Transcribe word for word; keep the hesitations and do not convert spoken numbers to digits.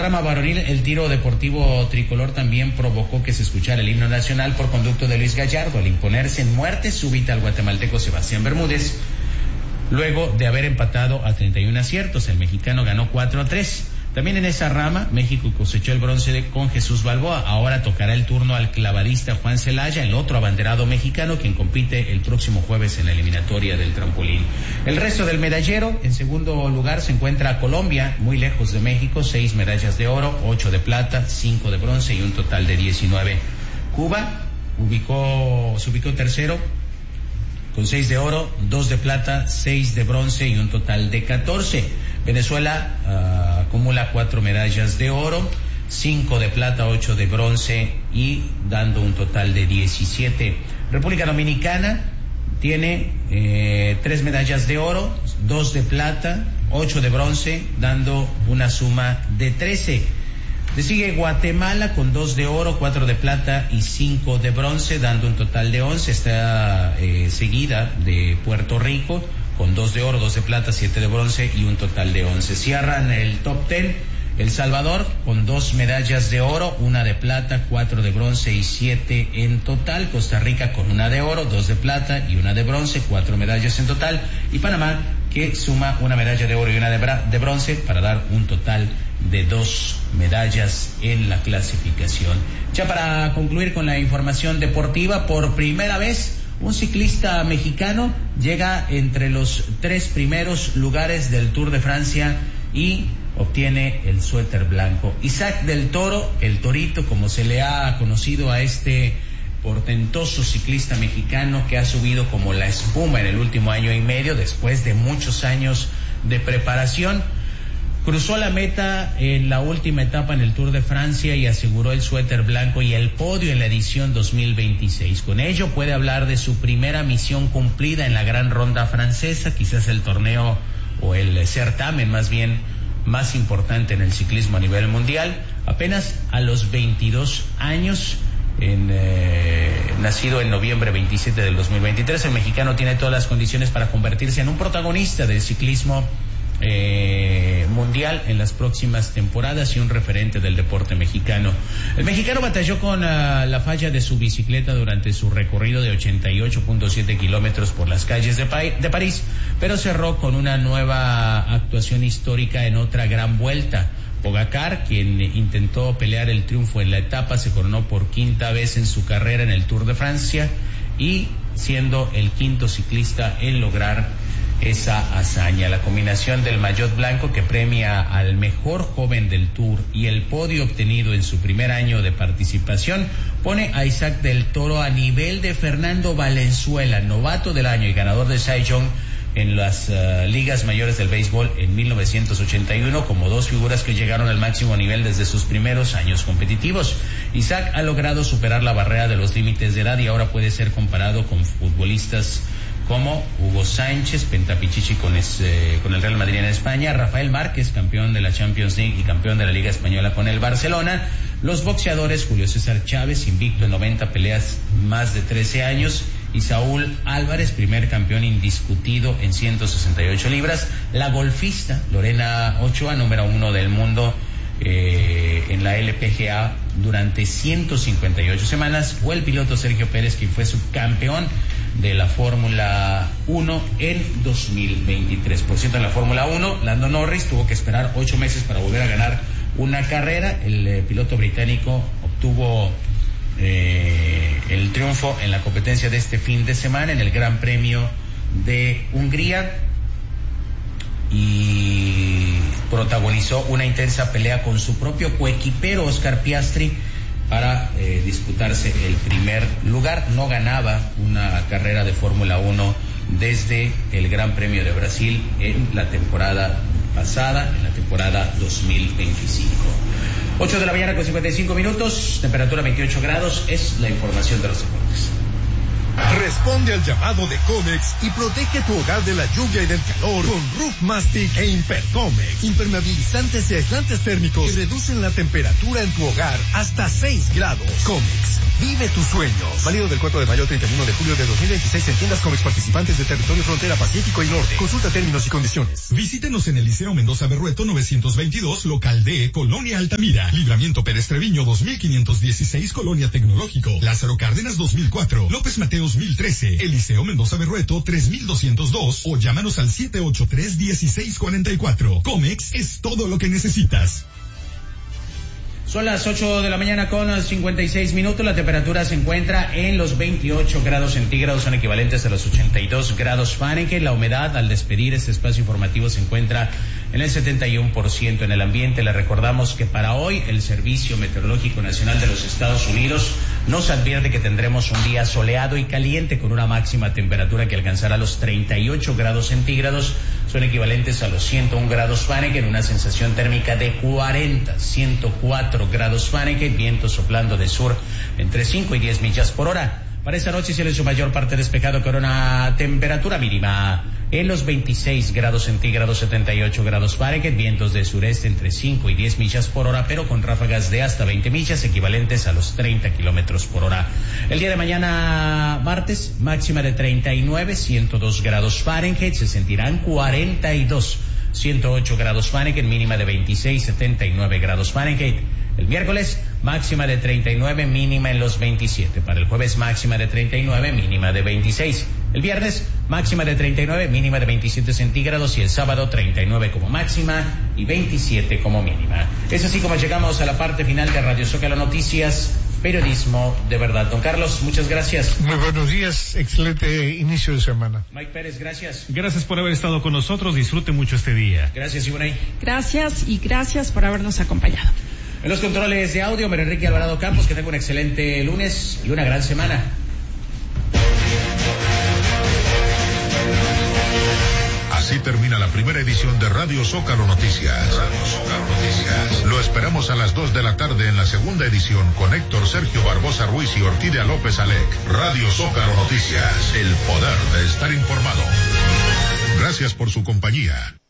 rama varonil, el tiro deportivo tricolor también provocó que se escuchara el himno nacional por conducto de Luis Gallardo al imponerse en muerte súbita al guatemalteco Sebastián Bermúdez. Luego de haber empatado a treinta y uno aciertos, el mexicano ganó cuatro a tres. También en esa rama, México cosechó el bronce de, con Jesús Balboa. Ahora tocará el turno al clavadista Juan Celaya, el otro abanderado mexicano, quien compite el próximo jueves en la eliminatoria del trampolín. El resto del medallero, en segundo lugar se encuentra Colombia, muy lejos de México, seis medallas de oro, ocho de plata, cinco de bronce y un total de diecinueve. Cuba ubicó, se ubicó tercero, con seis de oro, dos de plata, seis de bronce y un total de catorce. Venezuela uh, acumula cuatro medallas de oro, cinco de plata, ocho de bronce y dando un total de diecisiete. República Dominicana tiene eh, tres medallas de oro, dos de plata, ocho de bronce, dando una suma de trece. Le sigue Guatemala con dos de oro, cuatro de plata y cinco de bronce, dando un total de once. Está eh, seguida de Puerto Rico con dos de oro, dos de plata, siete de bronce y un total de once. Cierran el top ten El Salvador con dos medallas de oro, una de plata, cuatro de bronce y siete en total. Costa Rica con una de oro, dos de plata y una de bronce, cuatro medallas en total. Y Panamá, que suma una medalla de oro y una de, bra- de bronce para dar un total de dos medallas en la clasificación. Ya para concluir con la información deportiva, por primera vez un ciclista mexicano llega entre los tres primeros lugares del Tour de Francia y obtiene el suéter blanco. Isaac del Toro, el Torito, como se le ha conocido a este portentoso ciclista mexicano que ha subido como la espuma en el último año y medio después de muchos años de preparación. Cruzó la meta en la última etapa en el Tour de Francia y aseguró el suéter blanco y el podio en la edición dos mil veintiséis. Con ello puede hablar de su primera misión cumplida en la gran ronda francesa, quizás el torneo o el certamen más bien más importante en el ciclismo a nivel mundial. Apenas a los veintidós años, en, eh, nacido en noviembre veintisiete del dos mil veintitrés, el mexicano tiene todas las condiciones para convertirse en un protagonista del ciclismo Eh, mundial en las próximas temporadas y un referente del deporte mexicano. El mexicano batalló con uh, la falla de su bicicleta durante su recorrido de ochenta y ocho punto siete kilómetros por las calles de, pa- de París, pero cerró con una nueva actuación histórica en otra gran vuelta. Pogacar, quien intentó pelear el triunfo en la etapa, se coronó por quinta vez en su carrera en el Tour de Francia y siendo el quinto ciclista en lograr esa hazaña. La combinación del maillot blanco que premia al mejor joven del Tour y el podio obtenido en su primer año de participación pone a Isaac del Toro a nivel de Fernando Valenzuela, novato del año y ganador de Cy Young en las uh, ligas mayores del béisbol en mil novecientos ochenta y uno, como dos figuras que llegaron al máximo nivel desde sus primeros años competitivos. Isaac ha logrado superar la barrera de los límites de edad y ahora puede ser comparado con futbolistas como Hugo Sánchez, pentapichichi con, es, eh, con el Real Madrid en España, Rafael Márquez, campeón de la Champions League y campeón de la Liga Española con el Barcelona, los boxeadores Julio César Chávez, invicto en noventa peleas, más de trece años, y Saúl Álvarez, primer campeón indiscutido en ciento sesenta y ocho libras, la golfista Lorena Ochoa, número uno del mundo eh, en la L P G A durante ciento cincuenta y ocho semanas, o el piloto Sergio Pérez, quien fue subcampeón de la Fórmula uno en dos mil veintitrés. Por cierto, en la Fórmula uno, Lando Norris tuvo que esperar ocho meses para volver a ganar una carrera. El eh, piloto británico obtuvo eh, el triunfo en la competencia de este fin de semana en el Gran Premio de Hungría y protagonizó una intensa pelea con su propio coequipero Oscar Piastri para eh, disputarse el primer lugar. No ganaba una carrera de Fórmula uno desde el Gran Premio de Brasil en la temporada pasada, en la temporada dos mil veinticinco. ocho de la mañana con cincuenta y cinco minutos, temperatura veintiocho grados, es la información de los deportes. Responde al llamado de Comex y protege tu hogar de la lluvia y del calor con Roof Mastic e Impercomex. Impermeabilizantes y aislantes térmicos que reducen la temperatura en tu hogar hasta seis grados. Comex, vive tus sueños. Válido del cuatro de mayo al treinta y uno de julio de dos mil veintiséis en tiendas Comex participantes de territorio frontera Pacífico y Norte. Consulta términos y condiciones. Visítenos en el Liceo Mendoza Berrueto novecientos veintidós, local D, Colonia Altamira. Libramiento Pérez Treviño dos mil quinientos dieciséis, Colonia Tecnológico. Lázaro Cárdenas dos mil cuatro. López Mateos mil trece. Eliseo Mendoza Berrueto tres mil doscientos dos o llámanos al siete ocho tres, uno seis cuatro cuatro. Comex es todo lo que necesitas. Son las ocho de la mañana con cincuenta y seis minutos. La temperatura se encuentra en los veintiocho grados centígrados, son equivalentes a los ochenta y dos grados Fahrenheit. La humedad al despedir este espacio informativo se encuentra en el setenta y uno por ciento en el ambiente. Le recordamos que para hoy el Servicio Meteorológico Nacional de los Estados Unidos nos advierte que tendremos un día soleado y caliente con una máxima temperatura que alcanzará los treinta y ocho grados centígrados, son equivalentes a los ciento uno grados Fahrenheit, en una sensación térmica de cuarenta, ciento cuatro grados Fahrenheit, viento soplando de sur entre cinco y diez millas por hora. Para esta noche cielo en su mayor parte despejado con una temperatura mínima en los veintiséis grados centígrados, setenta y ocho grados Fahrenheit, vientos de sureste entre cinco y diez millas por hora, pero con ráfagas de hasta veinte millas, equivalentes a los treinta kilómetros por hora. El día de mañana, martes, máxima de treinta y nueve, ciento dos grados Fahrenheit, se sentirán cuarenta y dos, ciento ocho grados Fahrenheit, mínima de veintiséis, setenta y nueve grados Fahrenheit. El miércoles, máxima de treinta y nueve, mínima en los veintisiete. Para el jueves, máxima de treinta y nueve, mínima de veintiséis. El viernes, máxima de treinta y nueve, mínima de veintisiete centígrados. Y el sábado, treinta y nueve como máxima y veintisiete como mínima. Es así como llegamos a la parte final de Radio Zócalo Noticias, periodismo de verdad. Don Carlos, muchas gracias. Muy buenos días, excelente inicio de semana. Mike Pérez, gracias. Gracias por haber estado con nosotros, disfrute mucho este día. Gracias, Ibonay. Gracias y gracias por habernos acompañado. En los controles de audio, María Enrique Alvarado Campos, que tenga un excelente lunes y una gran semana. Así termina la primera edición de Radio Zócalo Noticias. Radio Zócalo Noticias. Lo esperamos a las dos de la tarde en la segunda edición con Héctor Sergio Barbosa Ruiz y Orquídea López Alec. Radio Zócalo Noticias. El poder de estar informado. Gracias por su compañía.